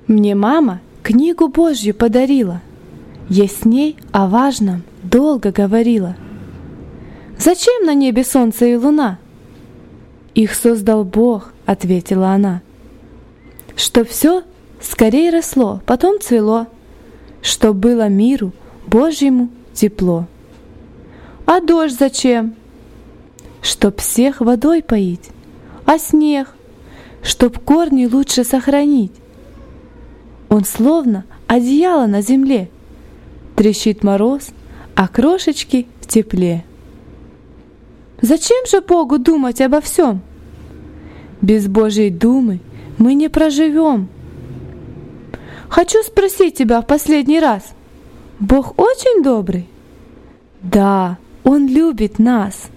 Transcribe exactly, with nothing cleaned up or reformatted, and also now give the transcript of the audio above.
Мне мама книгу Божью подарила. Я с ней о важном долго говорила. Зачем на небе солнце и луна? Их создал Бог, ответила она. Чтоб все скорее росло, потом цвело, чтоб было миру Божьему тепло. А дождь зачем? Чтоб всех водой поить. А снег? Чтоб корни лучше сохранить. Он словно одеяло на земле. Трещит мороз, а крошечки в тепле. Зачем же Богу думать обо всем? Без Божьей думы мы не проживем. Хочу спросить тебя в последний раз. Бог очень добрый? Да, Он любит нас.